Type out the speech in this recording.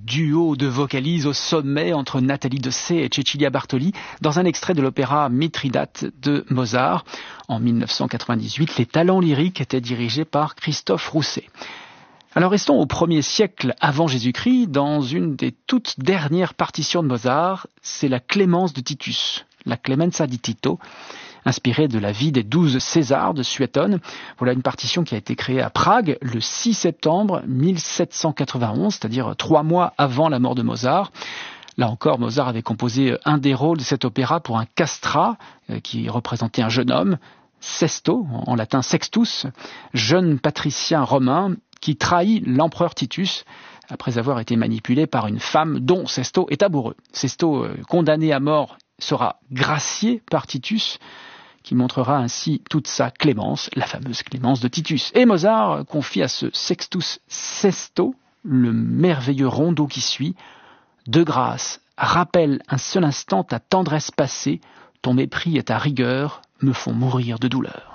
duo de vocalises au sommet entre Nathalie Dessay et Cecilia Bartoli dans un extrait de l'opéra Mithridate de Mozart. En 1998, les talents lyriques étaient dirigés par Christophe Rousset. Alors restons au 1er siècle avant Jésus-Christ, dans une des toutes dernières partitions de Mozart, c'est la Clémence de Titus, la Clemenza di Tito, inspirée de la vie des 12 Césars de Suétone. Voilà une partition qui a été créée à Prague le 6 septembre 1791, c'est-à-dire 3 mois avant la mort de Mozart. Là encore, Mozart avait composé un des rôles de cet opéra pour un castrat qui représentait un jeune homme, Sesto, en latin Sextus, jeune patricien romain qui trahit l'empereur Titus après avoir été manipulé par une femme dont Sesto est amoureux. Sesto, condamné à mort, sera gracié par Titus, qui montrera ainsi toute sa clémence, la fameuse clémence de Titus. Et Mozart confie à ce Sextus Sesto le merveilleux rondeau qui suit. De grâce, rappelle un seul instant ta tendresse passée, ton mépris et ta rigueur me font mourir de douleur.